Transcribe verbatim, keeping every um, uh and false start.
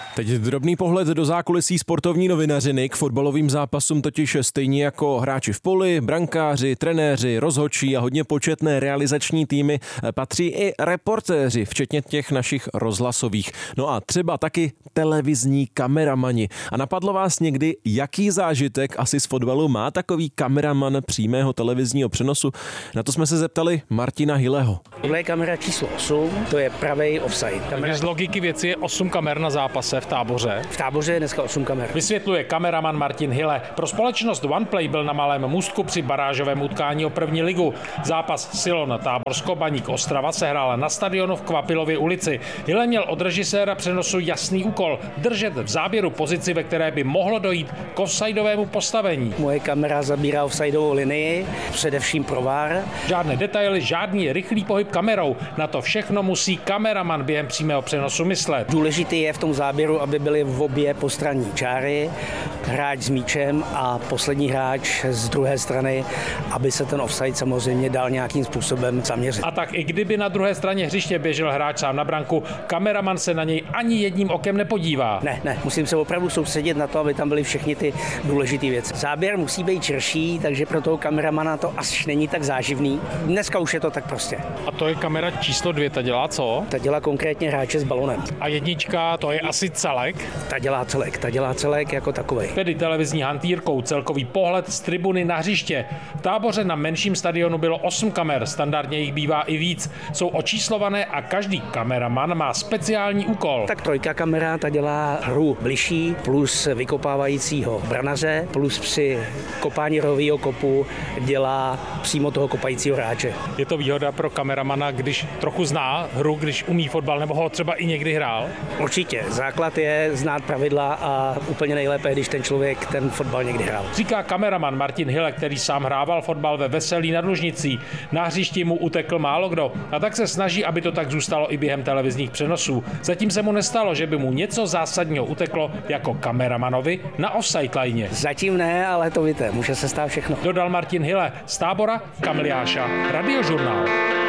Teď drobný pohled do zákulisí sportovní novinařiny. K fotbalovým zápasům totiž stejně jako hráči v poli, brankáři, trenéři, rozhodčí a hodně početné realizační týmy patří i reportéři, včetně těch našich rozhlasových. No a třeba taky televizní kameramani. A napadlo vás někdy, jaký zážitek asi z fotbalu má takový kameraman přímého televizního přenosu? Na to jsme se zeptali Martina Hilleho. Tohle je kamera číslo osm, to je pravej offside. Takže z logiky věci je osm kamer na zápase v Táboře. V Táboře je dneska osm kamer. Vysvětluje kameraman Martin Hille. Pro společnost OnePlay byl na Malém Můstku při barážovém utkání o první ligu. Zápas Silon Táborsko Baník Ostrava se hrál na stadionu v Kvapilově ulici. Hille měl od režiséra přenosu jasný úkol držet v záběru pozici, ve které by mohlo dojít k offsideovému postavení. Moje kamera zabírá offsideovou linii, především pro V A R. Žádné detaily, žádný rychlý pohyb kamerou. Na to všechno musí kameraman během přímého přenosu myslet. Důležitý je v tom záběru, aby byly v obě postranní čáry, hráč s míčem a poslední hráč z druhé strany, aby se ten offside samozřejmě dal nějakým způsobem zaměřit. A tak i kdyby na druhé straně hřiště běžel hráč sám na branku, kameraman se na něj ani jedním okem nepodívá. Ne, ne, musím se opravdu soustředit na to, aby tam byly všechny ty důležité věci. Záběr musí být širší, takže pro toho kameramana to až není tak záživný. Dneska už je to tak prostě. A to je kamera číslo dvě, ta dělá co? Ta dělá konkrétně hráče s balonem. A jednička, to je asi celek? Ta dělá celek, ta dělá celek jako takovej. Tedy televizní hantýrkou, celkový pohled z tribuny na hřiště. V Táboře na menším stadionu bylo osm kamer, standardně jich bývá i víc. Jsou očíslované a každý kameraman má speciální úkol. Tak trojka kamera, ta dělá hru bližší, plus vykopávajícího branaře, plus při kopání rohového kopu dělá přímo toho kopajícího hráče. Je to výhoda pro kameramana, když trochu zná hru, když umí fotbal, nebo ho třeba i někdy hrál? Určitě. Základ je znát pravidla a úplně nejlépe, když ten člověk ten fotbal někdy hrál. Říká kameraman Martin Hille, který sám hrával fotbal ve Veselí nad Lužnicí. Na hřišti mu utekl málo kdo a tak se snaží, aby to tak zůstalo i během televizních přenosů. Zatím se mu nestalo, že by mu něco zásadního uteklo jako kameramanovi na offside line. Zatím ne, ale to víte, může se stát všechno. Dodal Martin Hille z Tábora, Kamiliáša, Radiožurnál.